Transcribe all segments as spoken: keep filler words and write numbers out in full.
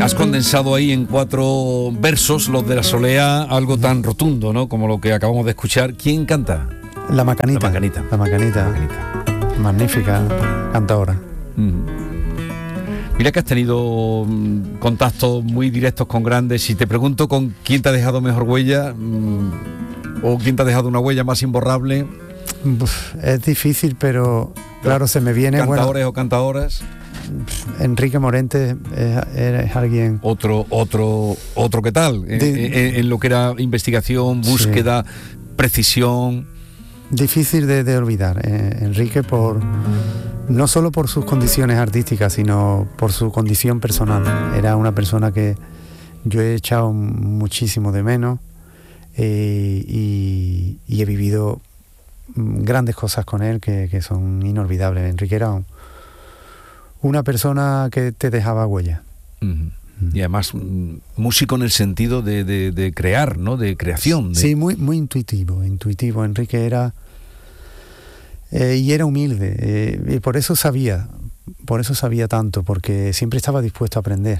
Has condensado ahí en cuatro versos, los de la soleá, algo tan rotundo, ¿no? Como lo que acabamos de escuchar. ¿Quién canta? La Macanita. La Macanita. La Macanita. La Macanita. Magnífica cantadora. Mm. Mira que has tenido mm, contactos muy directos con grandes. Si te pregunto con quién te ha dejado mejor huella, mm, o quién te ha dejado una huella más imborrable. Uf, es difícil, pero claro, se me viene... ¿Cantadores bueno, o cantadoras? Enrique Morente es, es alguien... Otro, otro, otro ¿qué tal? De, en, en, en lo que era investigación, búsqueda, sí. Precisión... Difícil de, de olvidar. Eh, Enrique, por no solo por sus condiciones artísticas, sino por su condición personal. Era una persona que yo he echado muchísimo de menos eh, y, y he vivido grandes cosas con él que, que son inolvidables. Enrique era un, una persona que te dejaba huella. Uh-huh. Y además músico en el sentido de, de, de crear, ¿no? De creación. De... Sí, muy, muy intuitivo, intuitivo. Enrique era eh, y era humilde eh, y por eso sabía, por eso sabía tanto, porque siempre estaba dispuesto a aprender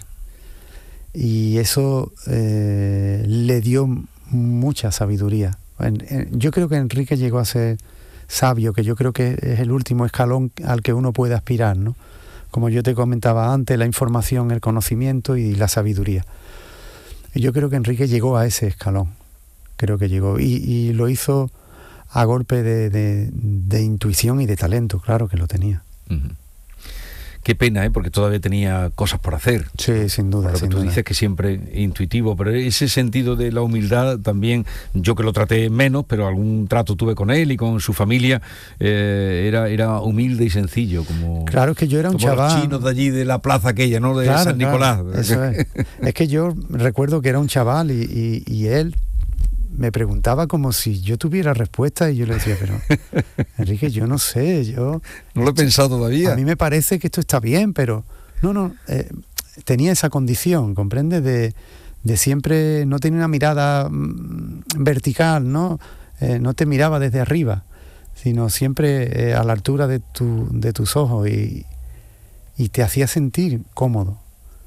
y eso eh, le dio mucha sabiduría. En, en, yo creo que Enrique llegó a ser sabio, que yo creo que es el último escalón al que uno puede aspirar, ¿no? Como yo te comentaba antes, la información, el conocimiento y la sabiduría. Y yo creo que Enrique llegó a ese escalón, creo que llegó, y, y lo hizo a golpe de, de, de intuición y de talento, claro que lo tenía. Uh-huh. Qué pena, ¿eh? Porque todavía tenía cosas por hacer. Sí, sin duda. Por lo sin que tú duda. dices que siempre intuitivo, pero ese sentido de la humildad también, yo que lo traté menos, pero algún trato tuve con él y con su familia, eh, era, era humilde y sencillo, como... Claro, es que yo era un como chaval... los chinos de allí, de la plaza aquella, ¿no? De claro, San Nicolás. Claro, eso es. Es que yo recuerdo que era un chaval y, y, y él me preguntaba como si yo tuviera respuesta y yo le decía, pero Enrique, yo no sé, yo... No lo he pensado todavía. A mí me parece que esto está bien, pero... No, no, eh, tenía esa condición, ¿comprendes? De, de siempre, no tenía una mirada mm, vertical, ¿no? Eh, no te miraba desde arriba, sino siempre eh, a la altura de, tu, de tus ojos y, y te hacía sentir cómodo.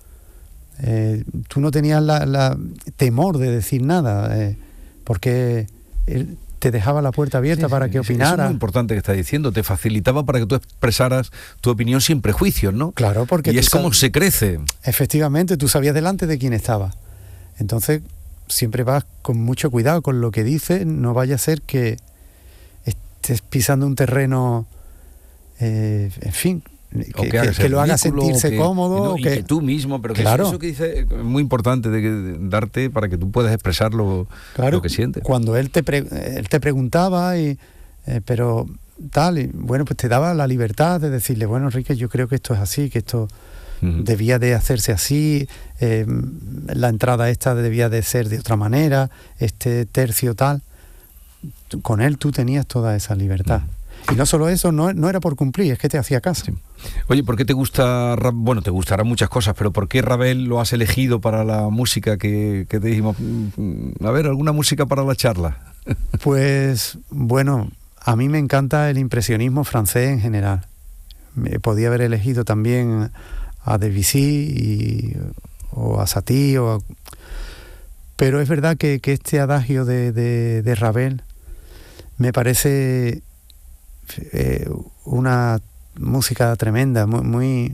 Eh, tú no tenías la, la temor de decir nada, eh, porque él te dejaba la puerta abierta sí, para sí, que opinara. Eso es muy importante que estás diciendo, te facilitaba para que tú expresaras tu opinión sin prejuicios, ¿no? Claro, porque... Y es como se crece. Efectivamente, tú sabías delante de quién estaba. Entonces, siempre vas con mucho cuidado con lo que dices, no vaya a ser que estés pisando un terreno, eh, en fin... Que, que, que, que lo haga sentirse que, cómodo no, que, y que tú mismo, pero que claro. eso que dice es muy importante de, de darte para que tú puedas expresar lo, claro, lo que sientes. Cuando él te, pre, él te preguntaba y, eh, pero tal, y bueno, pues te daba la libertad de decirle, bueno, Enrique, yo creo que esto es así, que esto uh-huh. debía de hacerse así, eh, la entrada esta debía de ser de otra manera, este tercio tal. Con él tú tenías toda esa libertad. Uh-huh. Y no solo eso, no, no era por cumplir, es que te hacía caso. Sí. Oye, ¿por qué te gusta, bueno, te gustarán muchas cosas, pero ¿por qué Ravel lo has elegido para la música que, que te dijimos? A ver, ¿alguna música para la charla? Pues, bueno, a mí me encanta el impresionismo francés en general. Me podía haber elegido también a Debussy y, o a Satie, o a, pero es verdad que, que este adagio de, de, de Ravel me parece... Eh, una música tremenda, muy, muy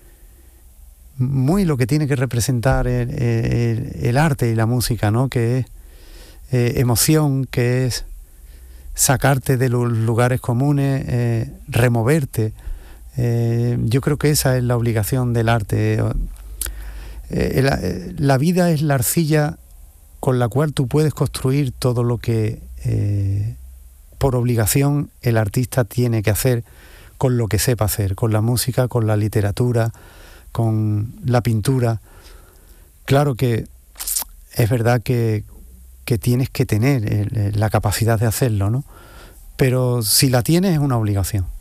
muy lo que tiene que representar el, el, el arte y la música, ¿no? Que es eh, emoción, que es sacarte de los lugares comunes, eh, removerte. Eh, yo creo que esa es la obligación del arte. Eh, la, la vida es la arcilla con la cual tú puedes construir todo lo que... Eh, por obligación el artista tiene que hacer con lo que sepa hacer, con la música, con la literatura, con la pintura. Claro que es verdad que, que tienes que tener el, la capacidad de hacerlo, ¿no? Pero si la tienes es una obligación.